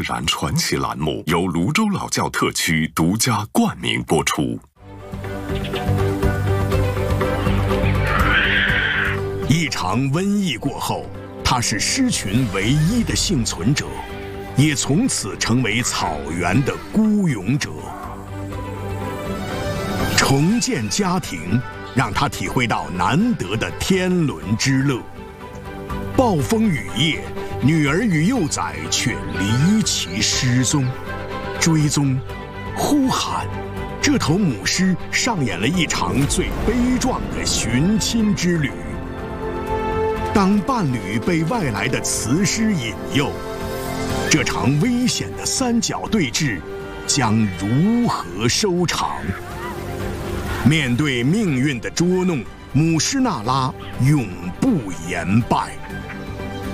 然传奇栏目由泸州老窖特区独家冠名播出。 一场瘟疫过后，他是狮群唯一的幸存者，也从此成为草原的孤勇者。重建家庭，让他体会到难得的天伦之乐。暴风雨夜，女儿与幼崽却离奇失踪，追踪、呼喊，这头母狮上演了一场最悲壮的寻亲之旅。当伴侣被外来的雌狮引诱，这场危险的三角对峙将如何收场？面对命运的捉弄，母狮娜拉永不言败。